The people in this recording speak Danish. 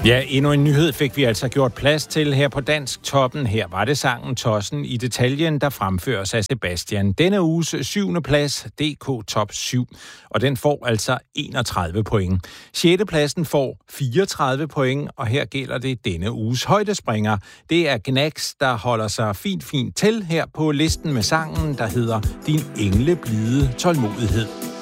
Ja, endnu en nyhed fik vi altså gjort plads til her på Dansk Toppen. Her var det sangen Tossen i detaljen, der fremføres af Sebastian. Denne uges 7. plads, DK Top 7, og den får altså 31 point. 6. pladsen får 34 point, og her gælder det denne uges højdespringer. Det er Gnax, der holder sig fint til her på listen med sangen, der hedder Din engleblide tålmodighed.